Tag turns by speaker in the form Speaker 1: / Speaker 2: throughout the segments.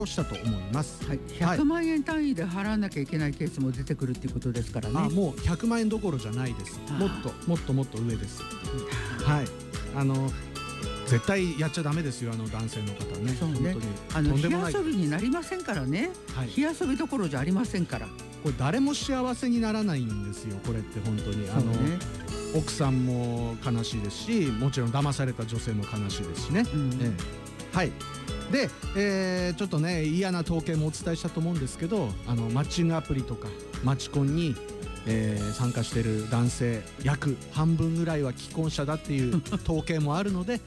Speaker 1: したと思います。
Speaker 2: はい、100万円単位で払わなきゃいけないケースも出てくるっていうことですからね。
Speaker 1: もう100万円どころじゃないです。もっと上です。はい、絶対やっちゃダメですよ、男性の方ね。
Speaker 2: そうね、
Speaker 1: 本当にとんでもない。
Speaker 2: 火遊びになりませんからね、はい、火遊びどころじゃありませんから。
Speaker 1: これ誰も幸せにならないんですよ、これって本当に。奥さんも悲しいですし、もちろん騙された女性も悲しいですしね。はい。で、ちょっとね嫌な統計もお伝えしたと思うんですけど、マッチングアプリとかマチコンに、参加している男性約半分ぐらいは既婚者だっていう統計もあるので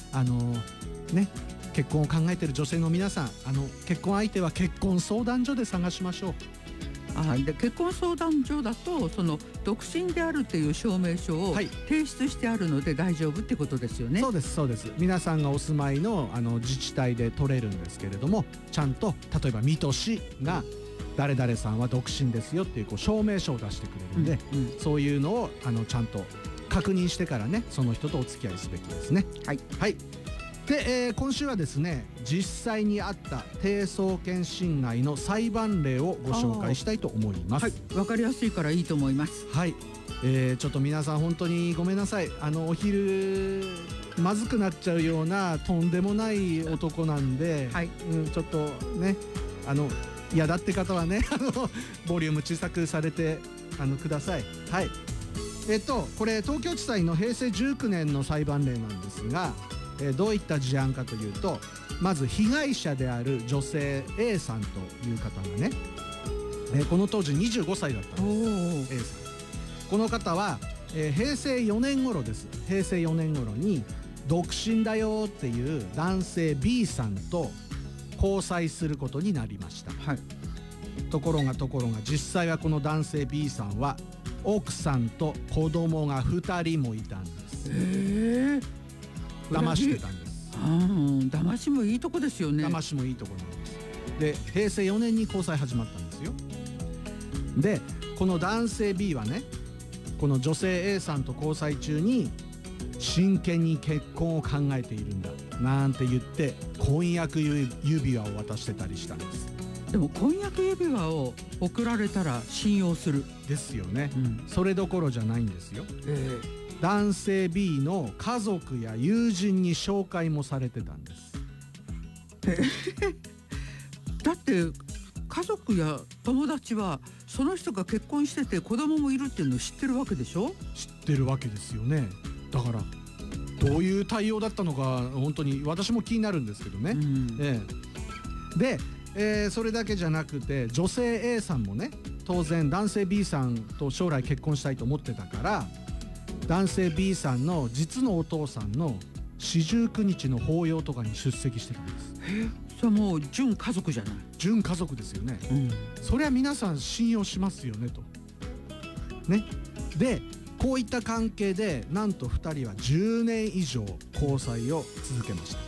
Speaker 1: 結婚を考えている女性の皆さん、結婚相手は結婚相談所で探しましょう。
Speaker 2: で結婚相談所だとその独身であるっていう証明書を提出してあるので大丈夫ってことですよね。
Speaker 1: そうですそうです。皆さんがお住まいの、自治体で取れるんですけれども、ちゃんと例えば水戸市が誰々さんは独身ですよっていう証明書を出してくれるんで、そういうのをちゃんと確認してからね、その人とお付き合いすべきですね。はい、はい。で、今週はですね、実際にあった低層圏侵害の裁判例をご紹介したいと思います。
Speaker 2: わかりやすいからいいと思います。
Speaker 1: はい、ちょっと皆さん本当にごめんなさい。お昼まずくなっちゃうようなとんでもない男なんで、ちょっとね嫌だって方はねボリューム小さくされてください。はい。これ東京地裁の平成19年の裁判例なんですが、どういった事案かというと、まず被害者である女性 A さんという方がね、この当時25歳だったんです。A さん、この方は、平成4年頃です。平成4年頃に独身だよっていう男性 B さんと交際することになりました。ところが実際はこの男性 B さんは奥さんと子供が2人もいたんです。騙してたんです。
Speaker 2: 騙しもいいとこですよね。
Speaker 1: 騙しもいいとこなんです。で、平成4年に交際始まったんですよ。で、この男性 B はね、この女性 A さんと交際中に真剣に結婚を考えているんだなんて言って婚約指輪を渡してたりしたんです。
Speaker 2: でも婚約指輪を送られたら信用する
Speaker 1: ですよね。それどころじゃないんですよ。男性 B の家族や友人に紹介もされてたんです。
Speaker 2: だって家族や友達はその人が結婚してて子供もいるっていうのを知ってるわけでしょ。
Speaker 1: 知ってるわけですよね。だからどういう対応だったのか本当に私も気になるんですけどね。で、それだけじゃなくて女性 A さんもね、当然男性 B さんと将来結婚したいと思ってたから、男性 B さんの実のお父さんの四十九日の法要とかに出席してたんです。
Speaker 2: それはもう純家族じゃない。
Speaker 1: 純家族ですよね。それは皆さん信用しますよねと。ね。で、こういった関係でなんと2人は10年以上交際を続けました。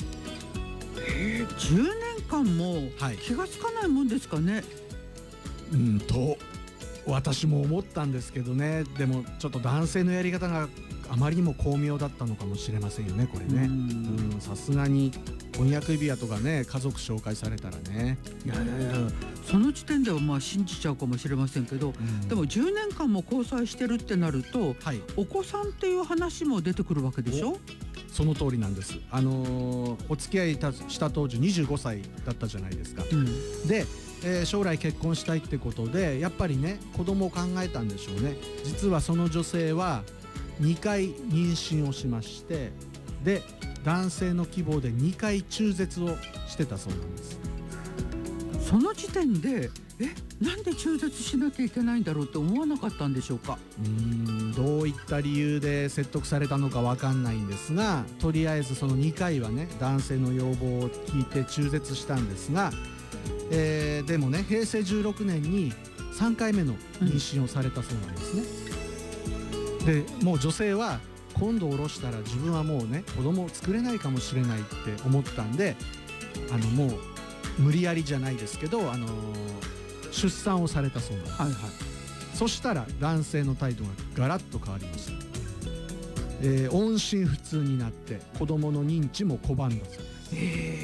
Speaker 2: 10年間も気がつかないもんですかね。
Speaker 1: と私も思ったんですけどね。でもちょっと男性のやり方があまりにも巧妙だったのかもしれませんよね、これね。さすがに婚約指輪とかね、家族紹介されたらね。
Speaker 2: いやその時点ではまあ信じちゃうかもしれませんけど、でも10年間も交際してるってなると、お子さんっていう話も出てくるわけでしょ。
Speaker 1: その通りなんです。お付き合いした当時25歳だったじゃないですか。で、将来結婚したいってことでやっぱりね、子供を考えたんでしょうね。実はその女性は2回妊娠をしまして、で男性の希望で2回中絶をしてたそうなんです。
Speaker 2: その時点でなんで中絶しなきゃいけないんだろうって思わなかったんでしょうか。
Speaker 1: どういった理由で説得されたのか分かんないんですが、とりあえずその2回はね、男性の要望を聞いて中絶したんですが、でもね、平成16年に3回目の妊娠をされたそうなんですね。でもう女性は今度下ろしたら自分はもうね、子供を作れないかもしれないって思ったんで、もう無理やりじゃないですけど、出産をされたそうなんです。そしたら男性の態度がガラッと変わりました。音信不通になって子供の認知も拒んだそうです。